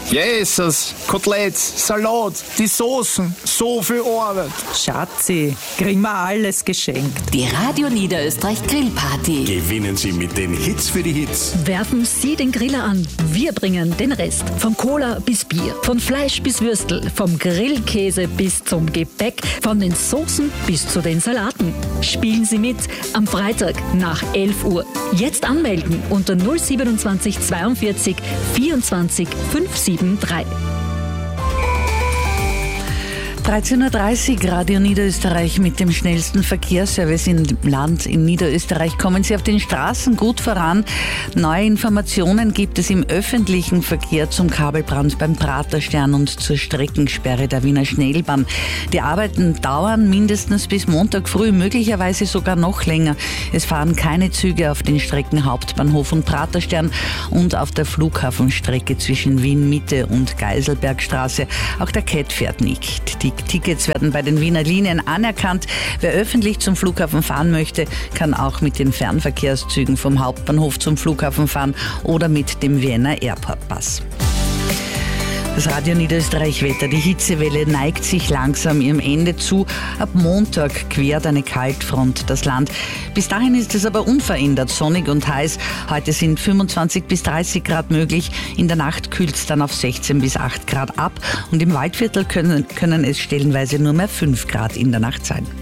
Jesus, Koteletts, Salat, die Soßen, so viel Arbeit. Schatzi, kriegen wir alles geschenkt. Die Radio Niederösterreich Grillparty. Gewinnen Sie mit den Hits für die Hits. Werfen Sie den Griller an. Wir bringen den Rest. Von Cola bis Bier, von Fleisch bis Würstel, vom Grillkäse bis zum Gebäck, von den Soßen bis zu den Salaten. Spielen Sie mit am Freitag nach 11 Uhr. Jetzt anmelden unter 027 42 24 573. 13.30 Uhr, Radio Niederösterreich mit dem schnellsten Verkehrsservice im Land in Niederösterreich. Kommen Sie auf den Straßen gut voran. Neue Informationen gibt es im öffentlichen Verkehr zum Kabelbrand beim Praterstern und zur Streckensperre der Wiener Schnellbahn. Die Arbeiten dauern mindestens bis Montag früh, möglicherweise sogar noch länger. Es fahren keine Züge auf den Strecken Hauptbahnhof und Praterstern und auf der Flughafenstrecke zwischen Wien-Mitte und Geiselbergstraße. Auch der CAT fährt nicht. Die Tickets werden bei den Wiener Linien anerkannt. Wer öffentlich zum Flughafen fahren möchte, kann auch mit den Fernverkehrszügen vom Hauptbahnhof zum Flughafen fahren oder mit dem Vienna Airport Pass. Das Radio Niederösterreich Wetter. Die Hitzewelle neigt sich langsam ihrem Ende zu. Ab Montag quert eine Kaltfront das Land. Bis dahin ist es aber unverändert sonnig und heiß. Heute sind 25 bis 30 Grad möglich. In der Nacht kühlt es dann auf 16 bis 8 Grad ab. Und im Waldviertel können es stellenweise nur mehr 5 Grad in der Nacht sein.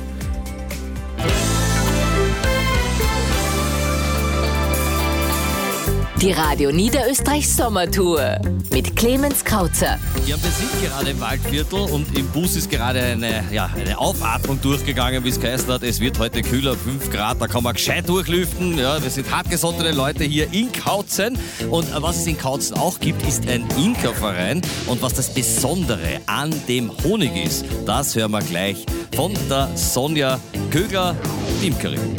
Die Radio Niederösterreich Sommertour mit Clemens Krauzer. Ja, wir sind gerade im Waldviertel und im Bus ist gerade eine Aufatmung durchgegangen, wie es geheißen hat. Es wird heute kühler, 5 Grad, da kann man gescheit durchlüften. Ja, wir sind hartgesottene Leute hier in Kautzen. Und was es in Kautzen auch gibt, ist ein Imkerverein. Und was das Besondere an dem Honig ist, das hören wir gleich von der Sonja Kögler, die Imkerin.